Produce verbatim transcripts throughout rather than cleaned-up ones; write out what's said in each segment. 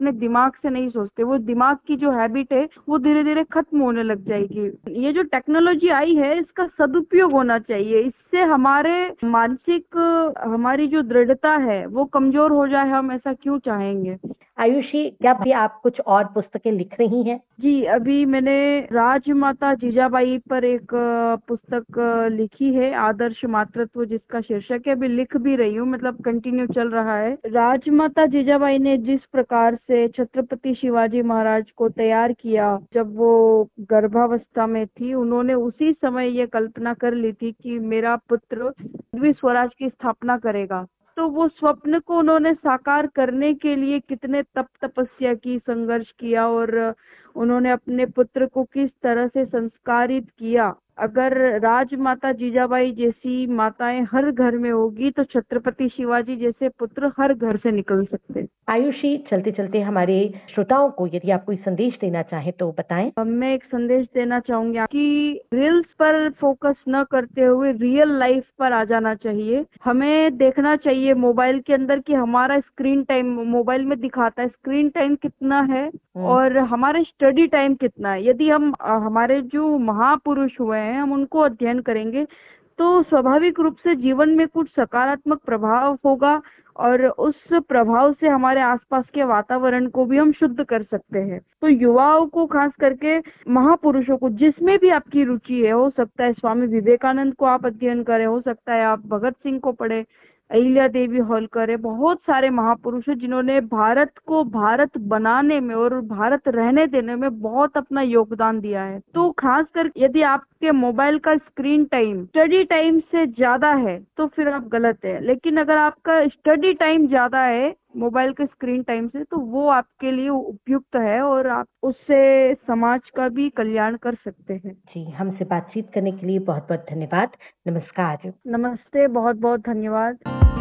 अपने दिमाग से नहीं सोचते, वो दिमाग की जो हैबिट है वो धीरे धीरे खत्म होने लग जाएगी। ये जो टेक्नोलॉजी आई है इसका सदुपयोग होना चाहिए, इससे हमारे मानसिक हमारी जो दृढ़ता है वो कमजोर हो जाए, हम ऐसा क्यों चाहेंगे। आयुषी, क्या भी आप कुछ और पुस्तकें लिख रही हैं? जी, अभी मैंने राजमाता जीजाबाई पर एक पुस्तक लिखी है, आदर्श मातृत्व, जिसका शीर्षक है। अभी लिख भी रही हूँ, मतलब कंटिन्यू चल रहा है। राजमाता जीजाबाई ने जिस प्रकार से छत्रपति शिवाजी महाराज को तैयार किया जब वो गर्भावस्था में थी, उन्होंने उसी समय ये कल्पना कर ली थी कि मेरा पुत्र द्विज स्वराज की स्थापना करेगा। तो वो स्वप्न को उन्होंने साकार करने के लिए कितने तप तपस्या की, संघर्ष किया, और उन्होंने अपने पुत्र को किस तरह से संस्कारित किया। अगर राजमाता जीजाबाई जैसी माताएं हर घर में होगी तो छत्रपति शिवाजी जैसे पुत्र हर घर से निकल सकते। आयुषी, चलते चलते हमारे श्रोताओं को यदि आप कोई संदेश देना चाहें तो बताएं। मैं एक संदेश देना चाहूंगी कि रील्स पर फोकस न करते हुए रियल लाइफ पर आ जाना चाहिए। हमें देखना चाहिए मोबाइल के अंदर कि हमारा स्क्रीन टाइम, मोबाइल में दिखाता है स्क्रीन टाइम कितना है और हमारे स्टडी टाइम कितना है। यदि हम हमारे जो महापुरुष हुए हैं हम उनको अध्ययन करेंगे तो स्वाभाविक रूप से जीवन में कुछ सकारात्मक प्रभाव होगा और उस प्रभाव से हमारे आसपास के वातावरण को भी हम शुद्ध कर सकते हैं। तो युवाओं को, खास करके महापुरुषों को, जिसमें भी आपकी रुचि है, हो सकता है स्वामी विवेकानंद को आप अध्ययन करें, हो सकता है आप भगत सिंह को पढ़े, अहिल्या देवी होलकर है, बहुत सारे महापुरुष हैं जिन्होंने भारत को भारत बनाने में और भारत रहने देने में बहुत अपना योगदान दिया है। तो खासकर यदि आपके मोबाइल का स्क्रीन टाइम स्टडी टाइम से ज्यादा है तो फिर आप गलत है, लेकिन अगर आपका स्टडी टाइम ज्यादा है मोबाइल के स्क्रीन टाइम से तो वो आपके लिए उपयुक्त है और आप उससे समाज का भी कल्याण कर सकते हैं। जी, हमसे बातचीत करने के लिए बहुत बहुत धन्यवाद। नमस्कार। नमस्ते, बहुत बहुत धन्यवाद।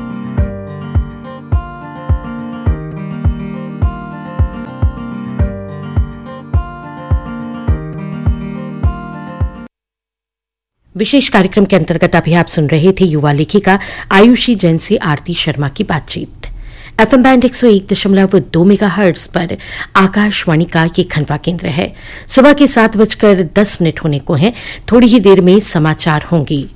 विशेष कार्यक्रम के अंतर्गत अभी आप सुन रहे थे युवा लेखिका आयुषी जैन से आरती शर्मा की बातचीत। एफएम बैंड एक सौ एक दशमलव दो मेगा हर्ट्ज पर आकाशवाणी का ये खंडवा केंद्र है। सुबह के सात बजकर दस मिनट होने को हैं। थोड़ी ही देर में समाचार होंगे।